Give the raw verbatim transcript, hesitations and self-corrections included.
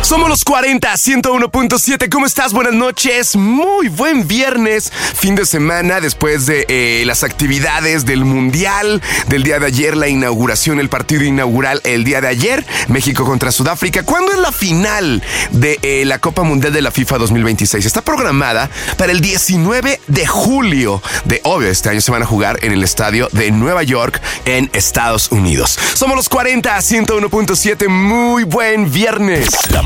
Somos los cuarenta, ciento uno punto siete. ¿Cómo estás? Buenas noches. Muy buen viernes, fin de semana después de eh, las actividades del Mundial del día de ayer, la inauguración, el partido inaugural el día de ayer, México contra Sudáfrica. ¿Cuándo es la final de eh, la Copa Mundial de la FIFA dos mil veintiséis? Está programada para el diecinueve de julio de obvio. Este año se van a jugar en el estadio de Nueva York en Estados Unidos. Somos los cuarenta, ciento uno punto siete. Muy buen viernes. La